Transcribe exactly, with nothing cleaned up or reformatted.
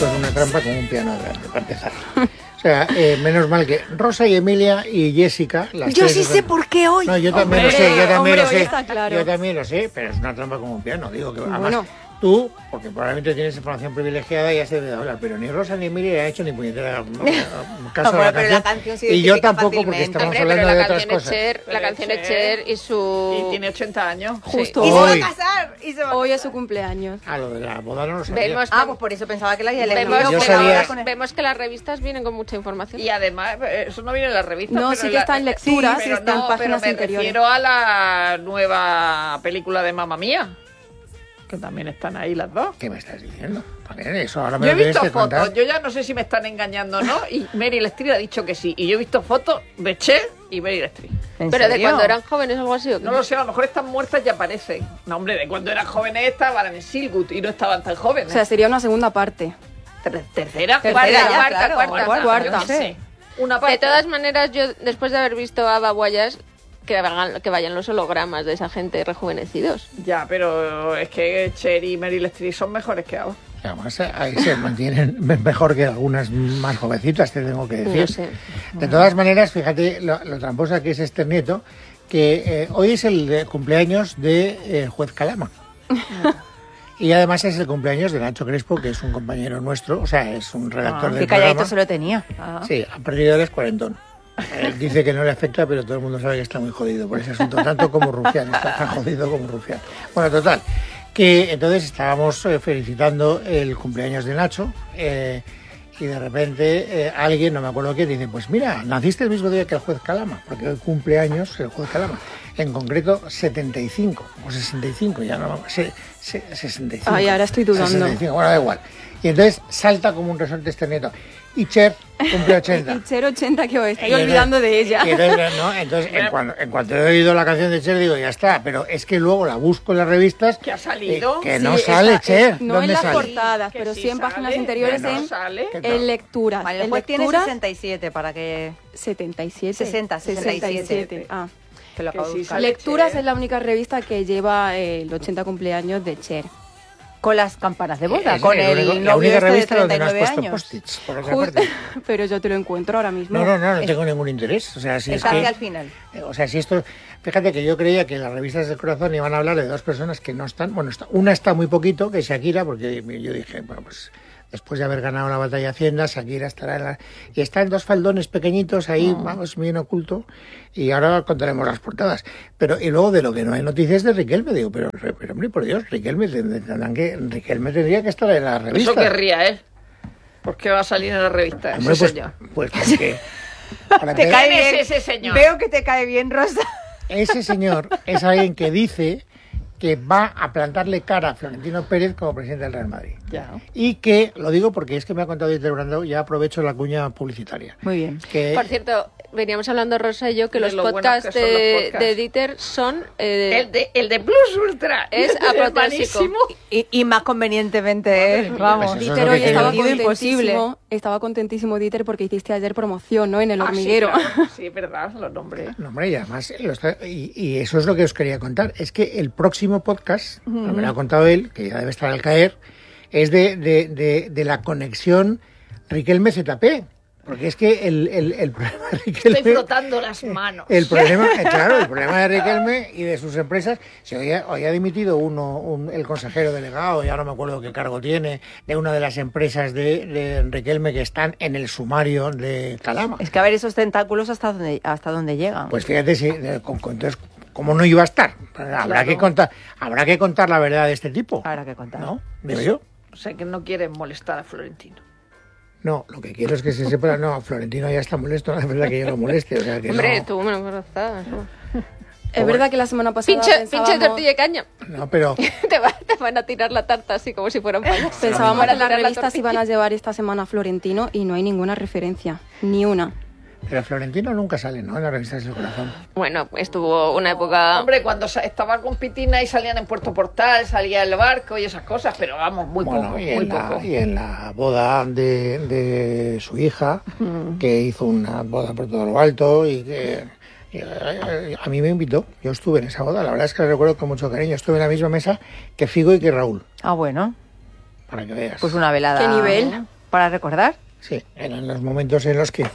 esto es una trampa como un piano grande, para empezar. O sea, eh, menos mal que Rosa y Emilia y Jessica... Las yo tres sí son... sé por qué hoy. No, yo también hombre, lo sé, yo también hombre, lo sé. claro. Yo también lo sé, pero es una trampa como un piano. Digo que además bueno. tú, porque probablemente tienes información privilegiada y ya se debe hablar, pero ni Rosa ni Emilia han hecho ni puñetera caso no, a la pero canción. la canción se y yo tampoco, fácilmente. porque estamos Hombre, hablando pero de la otras canción cosas. Es Cher, la canción es Cher y su... Y tiene ochenta años. Justo. Sí. Y se va a Hoy. casar. Y se va a Hoy casar. es su cumpleaños. Ah, lo de la boda no lo sabía. Vemos, Ah, pues por eso pensaba que la había vemos, elegido. Yo que sabía- ahora con el- vemos que las revistas vienen con mucha información. Y además, eh, eso no viene en la revista. No, pero sí que la- está en lecturas, pero está en no, páginas pero me interiores. refiero a la nueva película de Mamma Mía, que también están ahí las dos. ¿Qué me estás diciendo? ¿Para qué? Eso ahora me Yo he lo tienes visto que fotos, contar. yo ya no sé si me están engañando o no, y Meryl Streep ha dicho que sí. Y yo he visto fotos de Cher y Meryl Streep. ¿En Pero de serio? cuando eran jóvenes o algo así. ¿o qué? No lo sé, a lo mejor están muertas y aparecen. No, hombre, de cuando eran jóvenes estaban en Silwood y no estaban tan jóvenes. O sea, sería una segunda parte. Ter- tercera, Tercera, cuarta, ya, cuarta, claro, cuarta, cuarta. cuarta. yo qué sé. Una parte. De todas maneras, yo después de haber visto a Baguayas, que, hagan- que vayan los hologramas de esa gente rejuvenecidos. Ya, pero es que Cher y Meryl Streep son mejores que ahora. Y además ahí se mantienen mejor que algunas más jovencitas, te tengo que decir. No sé. De todas maneras, fíjate lo, lo tramposa que es este nieto, que eh, hoy es el de cumpleaños de eh, juez Calama. Y además es el cumpleaños de Nacho Crespo, que es un compañero nuestro, o sea, es un redactor Ah, del qué calladito programa. se lo tenía. Ah. Sí, a partir de ahora es cuarentón. Él dice que no le afecta, pero todo el mundo sabe que está muy jodido por ese asunto, tanto como Rufián, está tan jodido como Rufián. Bueno, total, que entonces estábamos eh, felicitando el cumpleaños de Nacho eh, y de repente eh, alguien, no me acuerdo quién, dice, pues mira, naciste el mismo día que el juez Calama, porque hoy cumpleaños el juez Calama, en concreto setenta y cinco o sesenta y cinco, ya no, se, se, sesenta y cinco. Ay, ahora estoy dudando. sesenta y cinco, bueno, da igual. Y entonces salta como un resorte este nieto. Y Cher cumple ochenta. Y Cher ochenta, que os Y estáis entonces- olvidando de ella. y entonces, ¿no? Entonces, en, cuando, en cuanto he oído la canción de Cher, digo, ya está. Pero es que luego la busco en las revistas. ¿Que ha salido? eh, que Sí, no está- sale, es- Cher. No ¿Dónde en las sale? portadas, Que pero sí sí en páginas sale, interiores que no en, sale. Que no. en lecturas. Vale, el en juez tiene lecturas, sesenta y siete para que... setenta y siete. sesenta, sesenta y siete. Ah. que lo Que acabo de sí buscar. sale. Lecturas Cher. es la única revista que lleva eh, el ochenta cumpleaños de Cher. Con las campanas de boda, Es con el el único- la novio única este de revista donde treinta y no has nueve puesto años. post-its, por otra Justo- parte. pero yo te lo encuentro ahora mismo. No, no, no, no tengo ningún interés. O sea, si es Está que, hacia el final. eh, o sea, si esto, fíjate que yo creía que las revistas del corazón iban a hablar de dos personas que no están, bueno, está, una está muy poquito, que es Shakira, porque yo dije, bueno, pues después de haber ganado la batalla de Hacienda, Shakira estará en la... Y está en dos faldones pequeñitos ahí, vamos, bien oculto, y ahora contaremos las portadas. Pero, y luego de lo que no hay noticias de Riquelme, digo, pero, pero hombre, por Dios, Riquelme, tendrán que, Riquelme tendría que estar en la revista. Eso querría él. Porque va a salir en la revista Hombre, ese pues, señor. pues porque... para Te empezar, cae ¿Quién es bien. ese señor? Veo que te cae bien, Rosa. ese señor es alguien que dice que va a plantarle cara a Florentino Pérez como presidente del Real Madrid. Ya. Y que, lo digo porque es que me ha contado Dieter Brandau, ya aprovecho la cuña publicitaria. Muy bien. Que Por cierto, veníamos hablando Rosa y yo que De los lo buenos podcasts que son los de, podcasts. de Dieter son... eh, El de, el de Plus Ultra. Es apoteósico. buenísimo. Y, y más convenientemente, Madre mía, vamos. pues eso es Dieter lo hoy que estaba quería. Imposible. contentísimo, estaba contentísimo Dieter porque hiciste ayer promoción, ¿no? En el Ah, sí, hormiguero. claro. Sí, es verdad, lo nombré. No, hombre, y además, lo está- y, y eso es lo que os quería contar, es que el próximo podcast, me lo ha contado él, que ya debe estar al caer, es de, de, de, de la conexión Riquelme-Z P. Porque es que el, el, el problema de Riquelme... Estoy frotando las manos. El problema, eh, claro, el problema de Riquelme y de sus empresas, si hoy ha, hoy ha dimitido uno, un- el consejero delegado, ya no me acuerdo qué cargo tiene, de una de las empresas de, de Riquelme que están en el sumario de Calama. Es que a ver esos tentáculos hasta dónde, hasta dónde llegan. Pues fíjate, si, eh, con- con- entonces, ¿cómo no iba a estar? Habrá, Claro. que contar, habrá que contar la verdad de este tipo. Habrá que contar. ¿No? Digo yo. O sea, que no quieren molestar a Florentino. No, lo que quiero es que se sepa, no, Florentino ya está molesto, no es verdad que yo lo moleste. O sea, que Hombre, no, tú me lo conoces, ¿no? Es verdad que la semana pasada Pinche, pinche pensábamos, tortilla de caña. no, pero... te, va- te van a tirar la tarta así como si fueran payasos. pensábamos Van a que las tirar la revistas iban a llevar esta semana a Florentino y no hay ninguna referencia, ni una. Pero Florentino nunca sale, ¿no? En las revistas del corazón. Bueno, estuvo una época... Hombre, cuando sa- estaba con Pitina y salían en Puerto Portal, salía el barco y esas cosas, pero vamos, muy Bueno, poco, y, muy en la, poco. y en la boda de, de su hija, que hizo una boda por todo lo alto y que y, eh, a mí me invitó. Yo estuve en esa boda, la verdad es que la recuerdo con mucho cariño. Estuve en la misma mesa que Figo y que Raúl, Ah, bueno. para que veas. Pues una velada. ¿Qué nivel? para recordar. Sí, eran los momentos en los que